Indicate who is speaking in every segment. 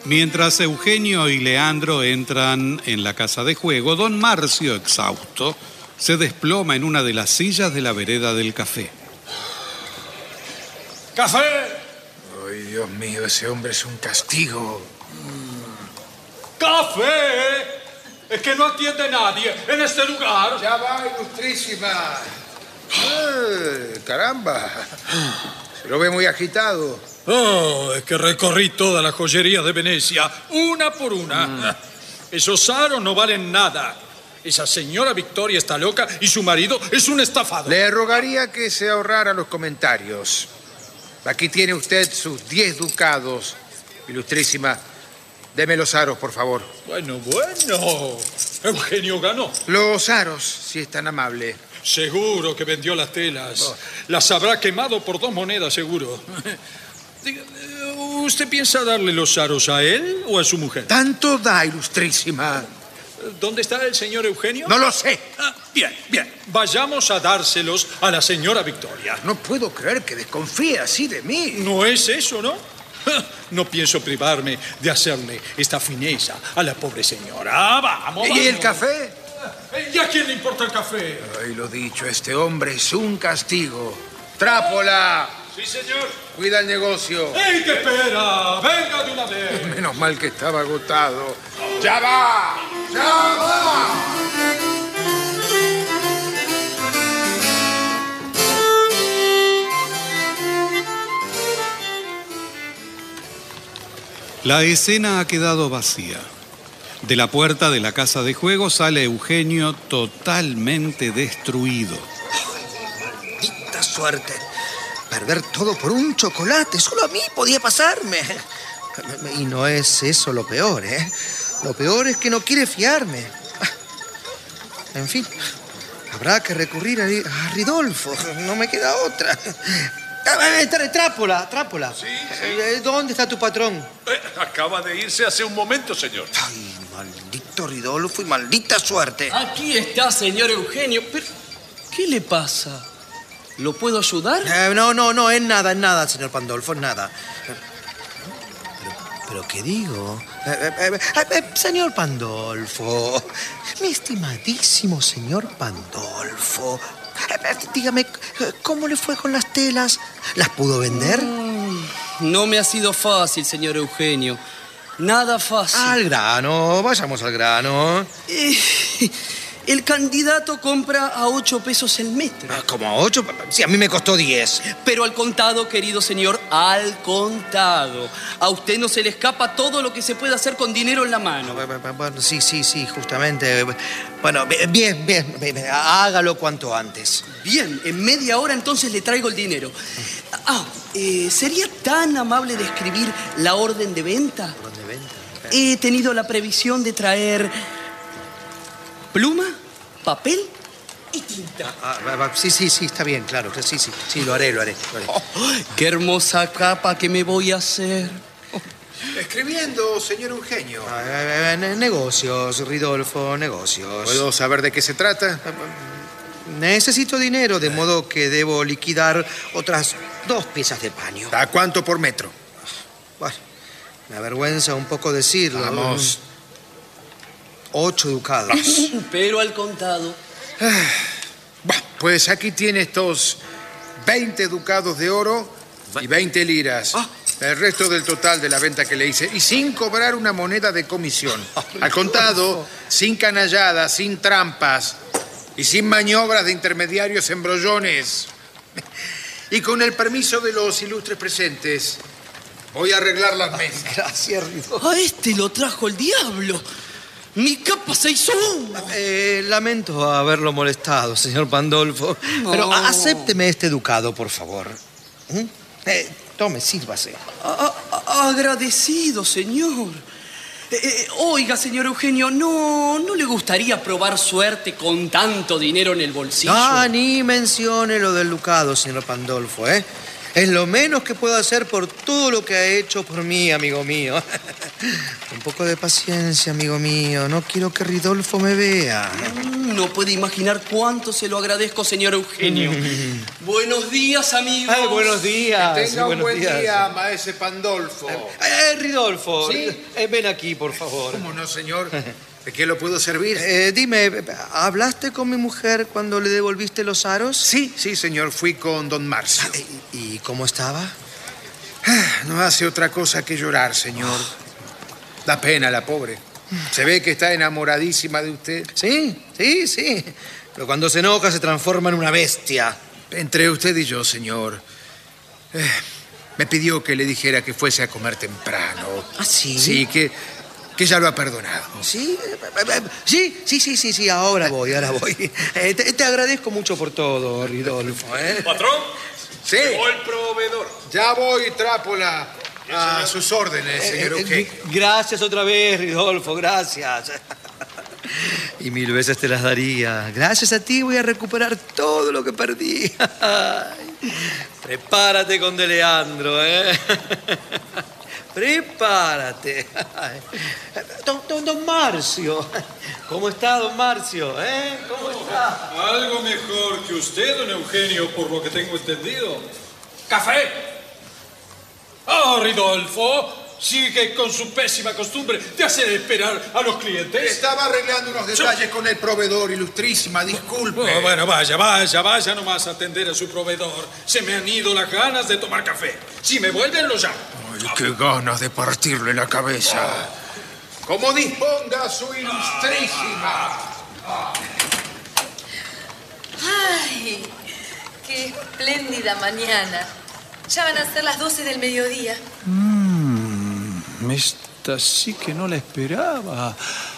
Speaker 1: Mientras Eugenio y Leandro entran en la casa de juego, don Marcio, exhausto, se desploma en una de las sillas de la vereda del café.
Speaker 2: ¡Café!
Speaker 3: Ay, Dios mío, ese hombre es un castigo.
Speaker 2: ¡Café! Es que no atiende nadie en este lugar.
Speaker 3: Ya va, ilustrísima. Caramba. Se lo ve muy agitado.
Speaker 2: Oh, es que recorrí toda la joyería de Venecia, una por una. Esos aros no valen nada. Esa señora Victoria está loca y su marido es un estafado.
Speaker 3: Le rogaría que se ahorrara los comentarios. Aquí tiene usted sus 10 ducados, ilustrísima. Deme los aros, por favor.
Speaker 2: Bueno. Eugenio ganó.
Speaker 3: Los aros, si es tan amable.
Speaker 2: Seguro que vendió las telas. Las habrá quemado por 2 monedas, seguro. Diga, ¿usted piensa darle los aros a él o a su mujer?
Speaker 3: Tanto da, ilustrísima.
Speaker 2: ¿Dónde está el señor Eugenio?
Speaker 3: No lo sé.
Speaker 2: Bien. Vayamos a dárselos a la señora Victoria.
Speaker 3: No puedo creer que desconfíe así de mí.
Speaker 2: No es eso, ¿no? No pienso privarme de hacerle esta fineza a la pobre señora. Vamos.
Speaker 3: ¿Y el café?
Speaker 2: ¿Y a quién le importa el café?
Speaker 3: Ay, lo dicho, este hombre es un castigo. ¡Trápola!
Speaker 2: Sí, señor.
Speaker 3: Cuida el negocio.
Speaker 2: ¡Ey, qué espera! ¡Venga de una vez!
Speaker 3: Menos mal que estaba agotado. ¡Ya va! ¡Ya va!
Speaker 1: La escena ha quedado vacía. De la puerta de la casa de juego sale Eugenio totalmente destruido.
Speaker 4: ¡Maldita suerte! Perder todo por un chocolate. Solo a mí podía pasarme. Y no es eso lo peor, ¿eh? Lo peor es que no quiere fiarme. En fin, habrá que recurrir a Ridolfo. No me queda otra. Trápola.
Speaker 5: Sí.
Speaker 4: ¿Dónde está tu patrón?
Speaker 5: Acaba de irse hace un momento, señor.
Speaker 4: Ay, maldito Ridolfo y maldita suerte.
Speaker 6: Aquí está, señor Eugenio. Pero, ¿qué le pasa? ¿Lo puedo ayudar?
Speaker 4: No, es nada, señor Pandolfo, es nada. ¿Pero qué digo? Señor Pandolfo, mi estimadísimo señor Pandolfo, dígame, ¿cómo le fue con las telas? ¿Las pudo vender?
Speaker 6: No me ha sido fácil, señor Eugenio. Nada fácil.
Speaker 4: Al grano, vayamos al grano.
Speaker 6: El candidato compra a 8 pesos el metro.
Speaker 4: ¿Cómo a 8? Sí, a mí me costó 10.
Speaker 6: Pero al contado, querido señor, al contado. A usted no se le escapa todo lo que se puede hacer con dinero en la mano.
Speaker 4: Bueno, sí, justamente. Bueno, bien, hágalo cuanto antes.
Speaker 6: Bien, en media hora entonces le traigo el dinero. ¿Sería tan amable de escribir la orden de venta?
Speaker 4: ¿Orden de venta?
Speaker 6: He tenido la previsión de traer pluma, papel y tinta.
Speaker 4: Sí, está bien, claro. Sí, lo haré.
Speaker 6: Oh, ¡qué hermosa capa que me voy a hacer!
Speaker 3: Escribiendo, señor Eugenio.
Speaker 4: Negocios, Ridolfo, negocios.
Speaker 3: ¿Puedo saber de qué se trata?
Speaker 4: Necesito dinero, de modo que debo liquidar otras 2 piezas de paño.
Speaker 3: ¿A cuánto por metro?
Speaker 4: Bueno, me avergüenza un poco decirlo.
Speaker 3: Vamos.
Speaker 4: 8 ducados.
Speaker 6: Pero al contado.
Speaker 3: Pues aquí tiene estos 20 ducados de oro y 20 liras. El resto del total de la venta que le hice. Y sin cobrar una moneda de comisión. Al contado, sin canalladas, sin trampas y sin maniobras de intermediarios embrollones. Y con el permiso de los ilustres presentes, voy a arreglar las mesas.
Speaker 4: Gracias, Ridolfo.
Speaker 6: A este lo trajo el diablo. Mi capa se hizo humo.
Speaker 4: Lamento haberlo molestado, señor Pandolfo.
Speaker 6: No.
Speaker 4: Pero acépteme este ducado, por favor. Tome, sírvase.
Speaker 6: Agradecido, señor. Oiga, señor Eugenio, ¿no le gustaría probar suerte con tanto dinero en el bolsillo?
Speaker 4: Ni mencione lo del ducado, señor Pandolfo, ¿eh? Es lo menos que puedo hacer por todo lo que ha hecho por mí, amigo mío. Un poco de paciencia, amigo mío. No quiero que Ridolfo me vea.
Speaker 6: No puede imaginar cuánto se lo agradezco, señor Eugenio. Buenos días, amigos.
Speaker 7: Ay, buenos días.
Speaker 3: Que tenga un
Speaker 7: buenos
Speaker 3: buen
Speaker 7: días.
Speaker 3: día, maese Pandolfo.
Speaker 7: Ridolfo,
Speaker 3: ¿Sí?
Speaker 7: Ven aquí, por favor.
Speaker 3: ¿Cómo no, señor? ¿De qué lo puedo servir?
Speaker 4: Dime, ¿hablaste con mi mujer cuando le devolviste los aros?
Speaker 3: Sí, señor. Fui con don Marcio.
Speaker 4: ¿Y cómo estaba?
Speaker 3: No hace otra cosa que llorar, señor. Da pena la pobre. Se ve que está enamoradísima de usted.
Speaker 4: Sí. Pero cuando se enoja se transforma en una bestia.
Speaker 3: Entre usted y yo, señor. Me pidió que le dijera que fuese a comer temprano.
Speaker 4: ¿Ah, sí?
Speaker 3: Sí, que ya lo ha perdonado.
Speaker 4: ¿Sí? Sí, ahora voy. Te agradezco mucho por todo, Ridolfo, ¿eh?
Speaker 5: ¿Patrón?
Speaker 3: Sí.
Speaker 5: Llegó el proveedor.
Speaker 3: Ya voy, Trápola. A sus órdenes, señor Eugenio.
Speaker 7: Gracias otra vez, Ridolfo, gracias. Y 1000 veces te las daría.
Speaker 4: Gracias a ti voy a recuperar todo lo que perdí.
Speaker 7: Prepárate con De Leandro, ¿eh?
Speaker 4: Prepárate. Don Marcio.
Speaker 7: ¿Cómo está, don Marcio? ¿Cómo está?
Speaker 2: Algo mejor que usted, don Eugenio, por lo que tengo entendido. ¡Café! ¡Ah, Ridolfo! Sigue con su pésima costumbre de hacer esperar a los clientes.
Speaker 3: Estaba arreglando unos detalles con el proveedor, ilustrísima, disculpe.
Speaker 2: Oh, bueno, vaya nomás a atender a su proveedor. Se me han ido las ganas de tomar café. Si me vuelven, lo llamo.
Speaker 3: Ay, qué ganas de partirle la cabeza. Como disponga su ilustrísima.
Speaker 8: ¡Ay! ¡Qué espléndida mañana! Ya van a ser las 12 del mediodía.
Speaker 2: Esta sí que no la esperaba.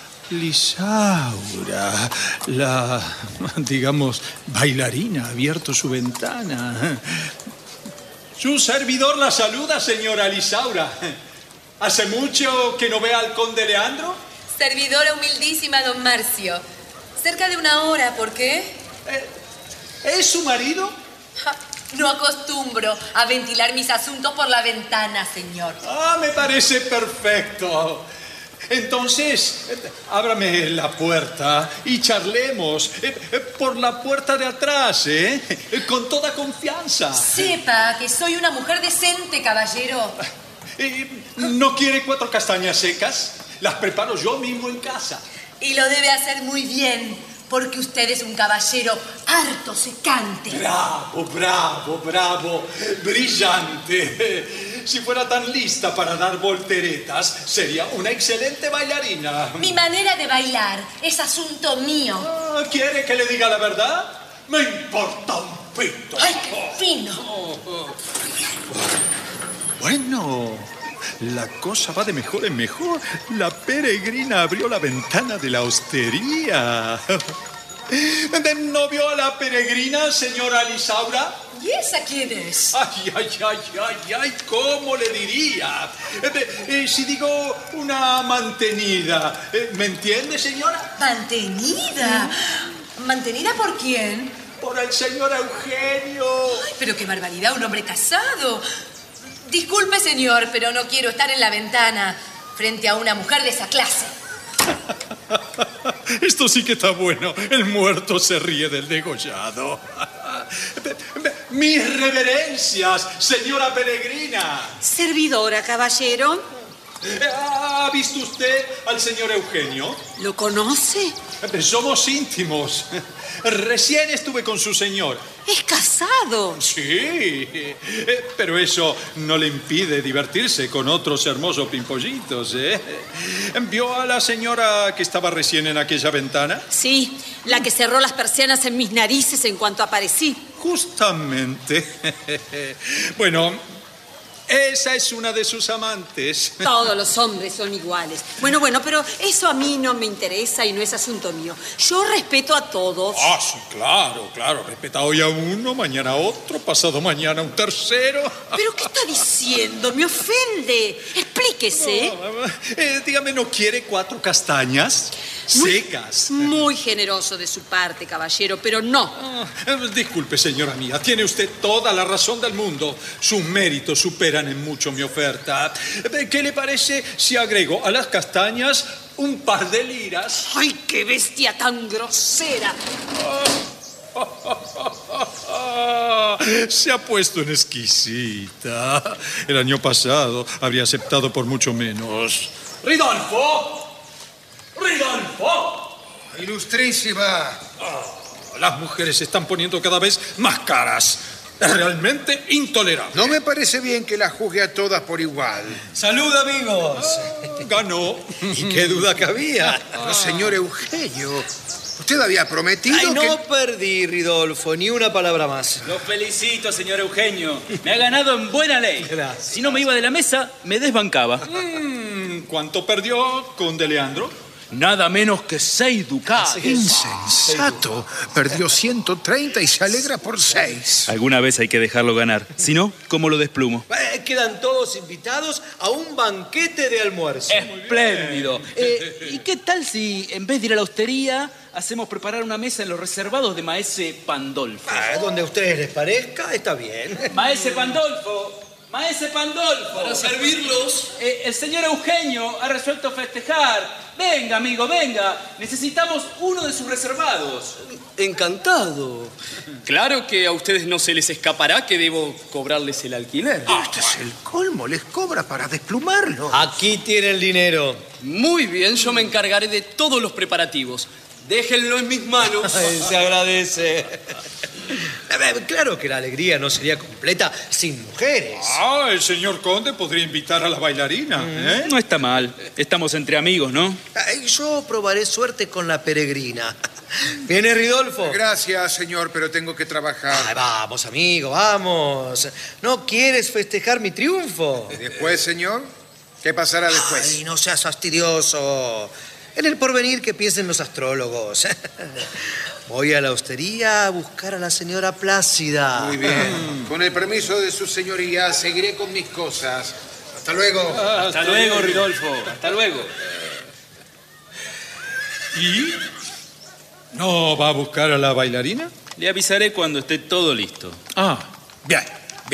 Speaker 2: Lisaura, la, digamos, bailarina, ha abierto su ventana. Su servidor la saluda, señora Lisaura. ¿Hace mucho que no ve al conde Leandro?
Speaker 8: Servidora humildísima, don Marcio. Cerca de 1 hora, ¿por qué?
Speaker 2: ¿Es su marido?
Speaker 8: Ja, no acostumbro a ventilar mis asuntos por la ventana, señor.
Speaker 2: Ah, me parece perfecto. Entonces, ábrame la puerta y charlemos por la puerta de atrás, con toda confianza.
Speaker 8: Sepa que soy una mujer decente, caballero.
Speaker 2: ¿No quiere 4 castañas secas? Las preparo yo mismo en casa.
Speaker 8: Y lo debe hacer muy bien, porque usted es un caballero harto secante.
Speaker 2: Bravo, brillante. Si fuera tan lista para dar volteretas, sería una excelente bailarina.
Speaker 8: Mi manera de bailar es asunto mío.
Speaker 2: ¿Quiere que le diga la verdad? Me importa un pito.
Speaker 8: ¡Ay, qué fino!
Speaker 2: Bueno, la cosa va de mejor en mejor. La peregrina abrió la ventana de la hostería. ¿No vio a la peregrina, señora Lisaura?
Speaker 8: ¿Y esa quién es?
Speaker 2: Ay, ¿cómo le diría? Si digo una mantenida, ¿me entiende, señora?
Speaker 8: ¿Mantenida? ¿Mantenida por quién?
Speaker 2: Por el señor Eugenio.
Speaker 8: Ay, pero qué barbaridad, un hombre casado. Disculpe, señor, pero no quiero estar en la ventana frente a una mujer de esa clase.
Speaker 2: Esto sí que está bueno. El muerto se ríe del degollado. Mis reverencias, señora peregrina.
Speaker 9: Servidora, caballero.
Speaker 2: ¿Ha visto usted al señor Eugenio?
Speaker 9: ¿Lo conoce?
Speaker 2: Somos íntimos. Recién estuve con su señor.
Speaker 9: Es casado.
Speaker 2: Sí, pero eso no le impide divertirse con otros hermosos pimpollitos, ¿eh? ¿Vio a la señora que estaba recién en aquella ventana?
Speaker 9: Sí, la que cerró las persianas en mis narices en cuanto aparecí.
Speaker 2: Justamente. Bueno, esa es una de sus amantes.
Speaker 9: Todos los hombres son iguales. Bueno, pero eso a mí no me interesa y no es asunto mío. Yo respeto a todos.
Speaker 2: Ah, sí, claro. Respeta hoy a uno, mañana a otro, pasado mañana a un tercero.
Speaker 9: ¿Pero qué está diciendo? Me ofende. Fíjese.
Speaker 2: Dígame, ¿no quiere 4 castañas secas?
Speaker 9: Muy generoso de su parte, caballero, pero no.
Speaker 2: Disculpe, señora mía, tiene usted toda la razón del mundo. Sus méritos superan en mucho mi oferta. ¿Qué le parece si agrego a las castañas un par de liras?
Speaker 9: ¡Ay, qué bestia tan grosera!
Speaker 2: Se ha puesto en exquisita. El año pasado habría aceptado por mucho menos.
Speaker 6: ¡Ridolfo! ¡Ridolfo!
Speaker 3: Ilustrísima.
Speaker 2: Las mujeres se están poniendo cada vez más caras. Es realmente intolerable.
Speaker 3: No me parece bien que las juzgue a todas por igual.
Speaker 7: ¡Salud, amigos!
Speaker 2: Ganó.
Speaker 7: ¿Y qué duda cabía?
Speaker 3: Pero, señor Eugenio, usted había prometido
Speaker 7: Ay, no
Speaker 3: que...
Speaker 7: perdí, Ridolfo, ni una palabra más.
Speaker 10: Lo felicito, señor Eugenio. Me ha ganado en buena ley.
Speaker 7: Gracias.
Speaker 10: Si no me iba de la mesa, me desbancaba.
Speaker 2: ¿Cuánto perdió, conde Leandro?
Speaker 10: Nada menos que 6 ducados.
Speaker 3: Insensato. Perdió 130 y se alegra por 6.
Speaker 10: Alguna vez hay que dejarlo ganar. Si no, ¿cómo lo desplumo?
Speaker 7: Quedan todos invitados a un banquete de almuerzo.
Speaker 10: Espléndido. ¿Y qué tal si, en vez de ir a la hostería, hacemos preparar una mesa en los reservados de Maese Pandolfo?
Speaker 7: Donde a ustedes les parezca, está bien.
Speaker 10: Maese Pandolfo. Maese Pandolfo.
Speaker 6: Para servirlos.
Speaker 10: El señor Eugenio ha resuelto festejar. Venga, amigo, venga. Necesitamos uno de sus reservados.
Speaker 6: Encantado. Claro que a ustedes no se les escapará que debo cobrarles el alquiler.
Speaker 3: Este es el colmo, les cobra para desplumarlo.
Speaker 7: Aquí tiene el dinero.
Speaker 6: Muy bien, yo me encargaré de todos los preparativos. Déjenlo en mis manos.
Speaker 7: Se agradece. Claro que la alegría no sería completa sin mujeres.
Speaker 2: El señor conde podría invitar a la bailarina.
Speaker 10: No está mal. Estamos entre amigos, ¿no?
Speaker 4: Yo probaré suerte con la peregrina.
Speaker 7: ¿Viene Ridolfo?
Speaker 3: Gracias, señor, pero tengo que trabajar.
Speaker 7: Vamos, amigo, vamos. ¿No quieres festejar mi triunfo?
Speaker 3: ¿Y después, señor? ¿Qué pasará después?
Speaker 4: Ay, no seas fastidioso. En el porvenir que piensen los astrólogos. Voy a la hostería a buscar a la señora Plácida.
Speaker 3: Muy bien. Con el permiso de su señoría, seguiré con mis cosas. Hasta luego.
Speaker 10: Hasta luego, Ridolfo. Hasta luego.
Speaker 2: ¿Y? ¿No va a buscar a la bailarina?
Speaker 10: Le avisaré cuando esté todo listo.
Speaker 2: Bien.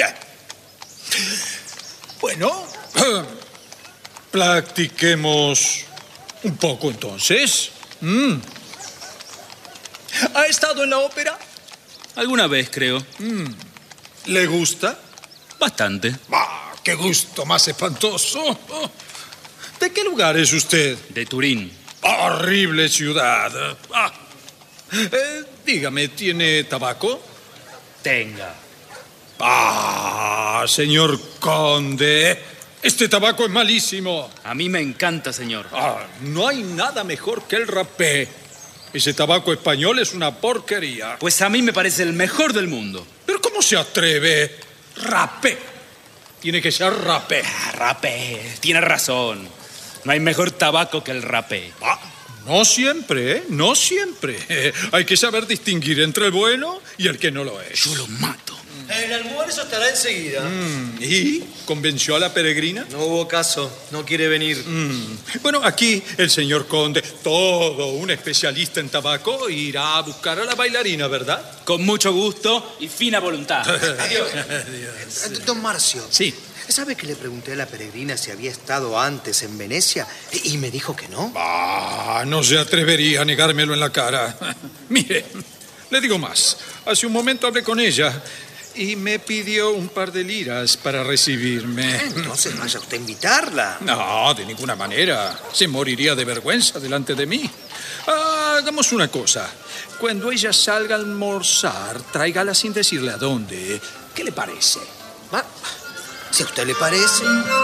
Speaker 2: Bueno, practiquemos un poco entonces. ¿Ha estado en la ópera?
Speaker 10: Alguna vez, creo.
Speaker 2: ¿Le gusta?
Speaker 10: Bastante.
Speaker 2: ¡Qué gusto más espantoso! ¿De qué lugar es usted?
Speaker 10: De Turín.
Speaker 2: ¡Horrible ciudad! Dígame, ¿tiene tabaco?
Speaker 10: Tenga.
Speaker 2: Señor conde, este tabaco es malísimo.
Speaker 10: A mí me encanta, señor.
Speaker 2: No hay nada mejor que el rapé. Ese tabaco español es una porquería.
Speaker 10: Pues a mí me parece el mejor del mundo.
Speaker 2: ¿Pero cómo se atreve? Rapé. Tiene que ser rapé.
Speaker 10: Rapé. Tiene razón. No hay mejor tabaco que el rapé.
Speaker 2: No siempre, ¿eh? No siempre. Hay que saber distinguir entre el bueno y el que no lo es.
Speaker 10: Yo lo mato.
Speaker 7: El almuerzo estará enseguida.
Speaker 2: ¿Y? ¿Convenció a la peregrina?
Speaker 7: No hubo caso. No quiere venir.
Speaker 2: Bueno, aquí el señor conde, todo un especialista en tabaco, irá a buscar a la bailarina, ¿verdad?
Speaker 10: Con mucho gusto y fina voluntad. Adiós.
Speaker 4: Don Marcio.
Speaker 2: Sí.
Speaker 4: ¿Sabe que le pregunté a la peregrina si había estado antes en Venecia? Y me dijo que no.
Speaker 2: No se atrevería a negármelo en la cara. Mire, le digo más. Hace un momento hablé con ella y me pidió un par de liras para recibirme.
Speaker 4: Entonces vaya usted a invitarla.
Speaker 2: No, de ninguna manera. Se moriría de vergüenza delante de mí. Hagamos una cosa. Cuando ella salga a almorzar, tráigala sin decirle a dónde. ¿Qué le parece?
Speaker 4: Si a usted le parece.